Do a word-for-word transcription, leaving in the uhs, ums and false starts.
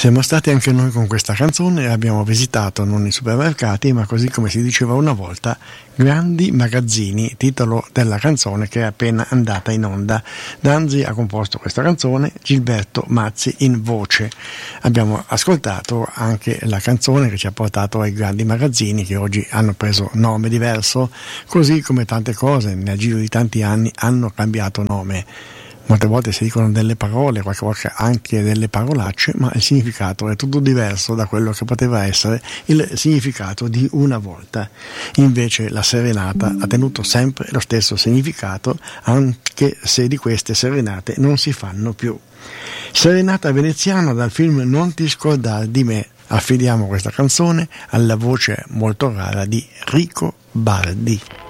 Siamo stati anche noi con questa canzone e abbiamo visitato non i supermercati, ma così come si diceva una volta, grandi magazzini, titolo della canzone che è appena andata in onda. Danzi ha composto questa canzone, Gilberto Mazzi in voce. Abbiamo ascoltato anche la canzone che ci ha portato ai grandi magazzini, che oggi hanno preso nome diverso, così come tante cose nel giro di tanti anni hanno cambiato nome. Molte volte si dicono delle parole, qualche volta anche delle parolacce, ma il significato è tutto diverso da quello che poteva essere il significato di una volta. Invece la serenata ha tenuto sempre lo stesso significato, anche se di queste serenate non si fanno più. Serenata veneziana dal film Non ti scordare di me. Affidiamo questa canzone alla voce molto rara di Rico Bardi.